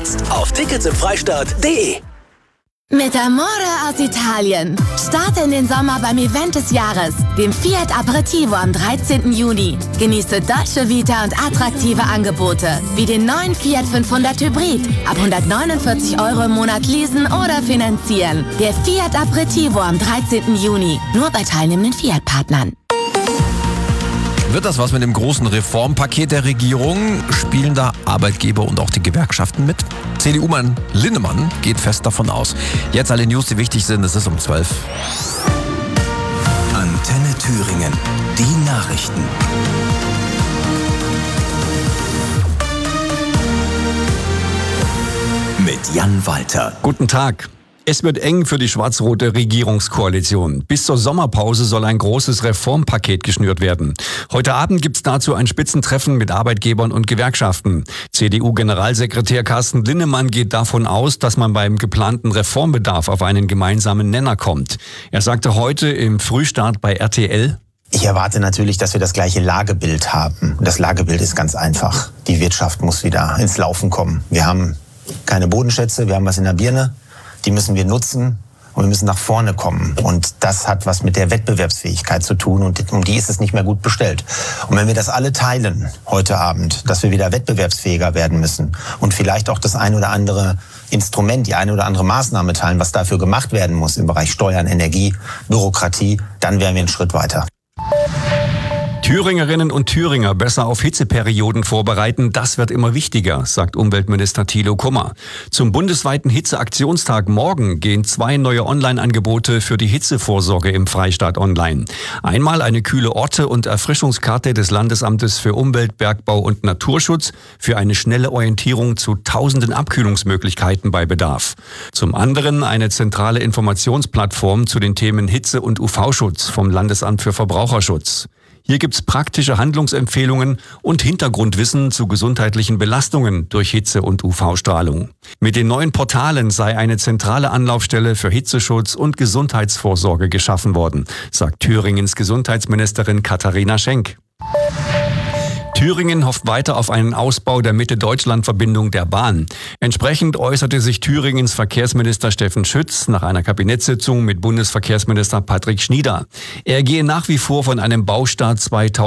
jetzt auf ticketsimfreistaat.de. Mit Amore aus Italien. Starte in den Sommer beim Event des Jahres, dem Fiat Aperitivo am 13. Juni. Genieße Dolce Vita und attraktive Angebote, wie den neuen Fiat 500 Hybrid. Ab 149 € im Monat leasen oder finanzieren. Der Fiat Aperitivo am 13. Juni. Nur bei teilnehmenden Fiat-Partnern. Wird das was mit dem großen Reformpaket der Regierung? Spielen da Arbeitgeber und auch die Gewerkschaften mit? CDU-Mann Linnemann geht fest davon aus. Jetzt alle News, die wichtig sind. Es ist um 12. Antenne Thüringen. Die Nachrichten. Mit Jan Walter. Guten Tag. Es wird eng für die schwarz-rote Regierungskoalition. Bis zur Sommerpause soll ein großes Reformpaket geschnürt werden. Heute Abend gibt's dazu ein Spitzentreffen mit Arbeitgebern und Gewerkschaften. CDU-Generalsekretär Carsten Linnemann geht davon aus, dass man beim geplanten Reformbedarf auf einen gemeinsamen Nenner kommt. Er sagte heute im Frühstart bei RTL: Ich erwarte natürlich, dass wir das gleiche Lagebild haben. Das Lagebild ist ganz einfach. Die Wirtschaft muss wieder ins Laufen kommen. Wir haben keine Bodenschätze, wir haben was in der Birne. Die müssen wir nutzen und wir müssen nach vorne kommen. Und das hat was mit der Wettbewerbsfähigkeit zu tun und um die ist es nicht mehr gut bestellt. Und wenn wir das alle teilen heute Abend, dass wir wieder wettbewerbsfähiger werden müssen und vielleicht auch das ein oder andere Instrument, die eine oder andere Maßnahme teilen, was dafür gemacht werden muss im Bereich Steuern, Energie, Bürokratie, dann wären wir einen Schritt weiter. Thüringerinnen und Thüringer besser auf Hitzeperioden vorbereiten, das wird immer wichtiger, sagt Umweltminister Thilo Kummer. Zum bundesweiten Hitzeaktionstag morgen gehen 2 neue Online-Angebote für die Hitzevorsorge im Freistaat online. Einmal eine kühle Orte- und Erfrischungskarte des Landesamtes für Umwelt, Bergbau und Naturschutz für eine schnelle Orientierung zu tausenden Abkühlungsmöglichkeiten bei Bedarf. Zum anderen eine zentrale Informationsplattform zu den Themen Hitze- und UV-Schutz vom Landesamt für Verbraucherschutz. Hier gibt's praktische Handlungsempfehlungen und Hintergrundwissen zu gesundheitlichen Belastungen durch Hitze- und UV-Strahlung. Mit den neuen Portalen sei eine zentrale Anlaufstelle für Hitzeschutz und Gesundheitsvorsorge geschaffen worden, sagt Thüringens Gesundheitsministerin Katharina Schenk. Thüringen hofft weiter auf einen Ausbau der Mitte-Deutschland-Verbindung der Bahn. Entsprechend äußerte sich Thüringens Verkehrsminister Steffen Schütz nach einer Kabinettssitzung mit Bundesverkehrsminister Patrick Schnieder. Er gehe nach wie vor von einem Baustart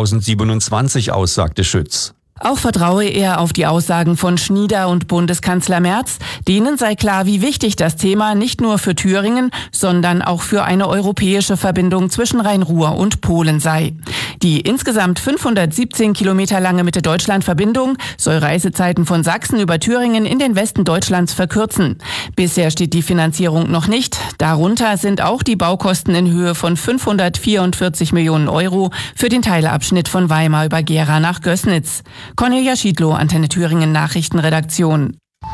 2027 aus, sagte Schütz. Auch vertraue er auf die Aussagen von Schnieder und Bundeskanzler Merz. Denen sei klar, wie wichtig das Thema nicht nur für Thüringen, sondern auch für eine europäische Verbindung zwischen Rhein-Ruhr und Polen sei. Die insgesamt 517 Kilometer lange Mitte-Deutschland-Verbindung soll Reisezeiten von Sachsen über Thüringen in den Westen Deutschlands verkürzen. Bisher steht die Finanzierung noch nicht. Darunter sind auch die Baukosten in Höhe von 544 Millionen € für den Teilabschnitt von Weimar über Gera nach Gößnitz. Cornelia Schiedlow, Antenne Thüringen Nachrichtenredaktion.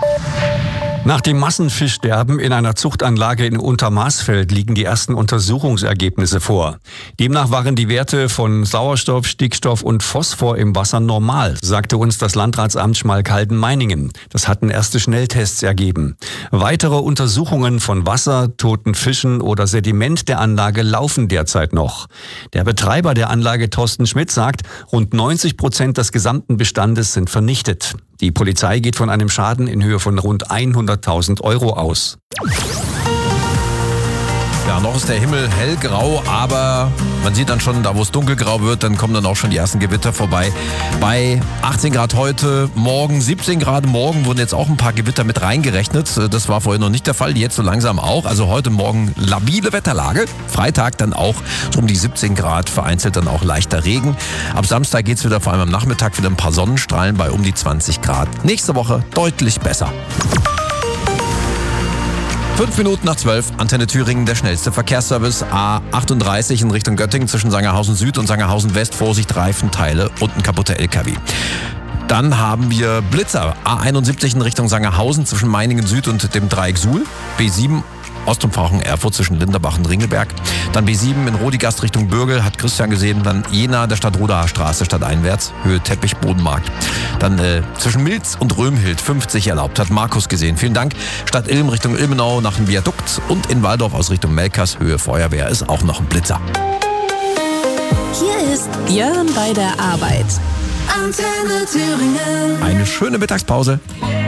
Nach dem Massenfischsterben in einer Zuchtanlage in Untermaßfeld liegen die ersten Untersuchungsergebnisse vor. Demnach waren die Werte von Sauerstoff, Stickstoff und Phosphor im Wasser normal, sagte uns das Landratsamt Schmalkalden-Meiningen. Das hatten erste Schnelltests ergeben. Weitere Untersuchungen von Wasser, toten Fischen oder Sediment der Anlage laufen derzeit noch. Der Betreiber der Anlage, Thorsten Schmidt, sagt, rund 90% des gesamten Bestandes sind vernichtet. Die Polizei geht von einem Schaden in Höhe von rund 100.000 € aus. Ja, noch ist der Himmel hellgrau, aber man sieht dann schon, da wo es dunkelgrau wird, dann kommen dann auch schon die ersten Gewitter vorbei. Bei 18 Grad heute, morgen 17 Grad, morgen wurden jetzt auch ein paar Gewitter mit reingerechnet. Das war vorher noch nicht der Fall, jetzt so langsam auch. Also heute Morgen labile Wetterlage. Freitag dann auch so um die 17 Grad, vereinzelt dann auch leichter Regen. Ab Samstag geht's wieder, vor allem am Nachmittag, wieder ein paar Sonnenstrahlen bei um die 20 Grad. Nächste Woche deutlich besser. 5 Minuten nach 12, Antenne Thüringen, der schnellste Verkehrsservice. A38 in Richtung Göttingen zwischen Sangerhausen Süd und Sangerhausen West. Vorsicht, Reifenteile und ein kaputter LKW. Dann haben wir Blitzer. A71 in Richtung Sangerhausen zwischen Meiningen Süd und dem Dreieck Suhl. B7 Ostumfahrung Erfurt zwischen Linderbach und Ringelberg. Dann B7 in Rodigast Richtung Bürgel, hat Christian gesehen. Dann Jena, der Stadtrodaer Straße, stadteinwärts, Höhe Teppich, Bodenmarkt. Dann zwischen Milz und Römhild 50 erlaubt, hat Markus gesehen. Vielen Dank. Stadt Ilm Richtung Ilmenau nach dem Viadukt und in Waldorf aus Richtung Melkers, Höhe Feuerwehr, ist auch noch ein Blitzer. Hier ist Björn bei der Arbeit. Antenne Thüringen. Eine schöne Mittagspause.